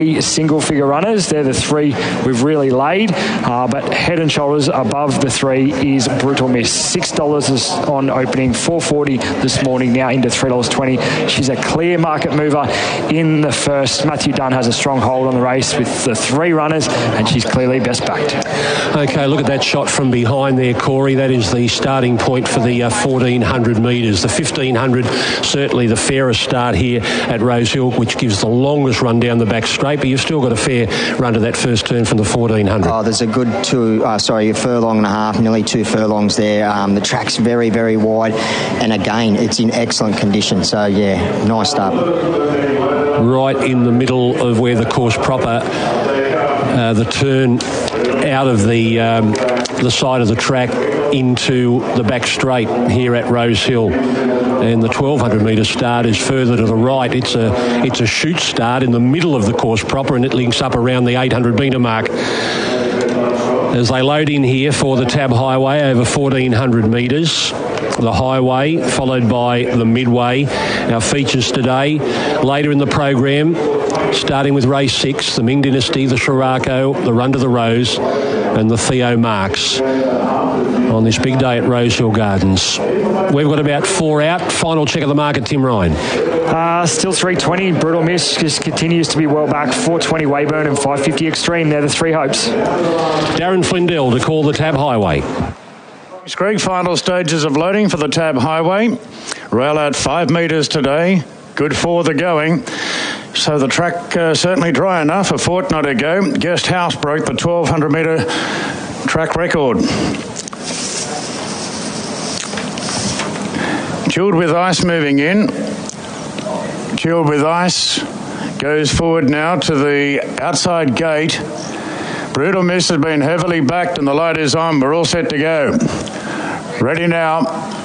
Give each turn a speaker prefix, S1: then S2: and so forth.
S1: single-figure runners. They're the three we've really laid, but head and shoulders above the three is Brutal Miss. $6 is on opening, $4.40 this morning, now into $3.20. She's a clear market mover in the first. Matthew Dunn has a strong hold on the race with the three runners, and she's clearly best backed.
S2: Okay, look at that shot from behind there, Corey. That is the starting point for the 1,400 metres. The 1,500, certainly the fairest start here at Rosehill, which gives the longest run down the back straight, but you've still got a fair run to that first turn from the 1,400.
S3: Oh, there's a good a furlong and a half, nearly 2 furlongs there. The track's very, very wide, and again, it's in excellent condition. So, yeah, nice start.
S2: Right in the middle of where the course proper, the turn out of the side of the track into the back straight here at Rosehill. And the 1,200 metre start is further to the right. It's a shoot start in the middle of the course proper, and it links up around the 800 metre mark. As they load in here for the Tab Highway over 1,400 metres. The highway followed by the midway. Our features today, later in the program, starting with race 6, the Ming Dynasty, the Sirocco, the Run to the Rose and the Theo Marks on this big day at Rosehill Gardens. We've got about 4 out. Final check of the market, Tim Ryan.
S1: Still 320. Brutal Miss just continues to be well back. 420 Weyburn and 550 Extreme. They're the three hopes.
S2: Darren Flindell to call the Tab Highway.
S4: Greg, final stages of loading for the Tab Highway. Rail out 5 metres today. Good for the going. So the track certainly dry enough. A fortnight ago, Guest House broke the 1,200 metre track record. Chilled with Ice moving in. Chilled with Ice goes forward now to the outside gate. Brutal Miss has been heavily backed and the light is on. We're all set to go. Ready now.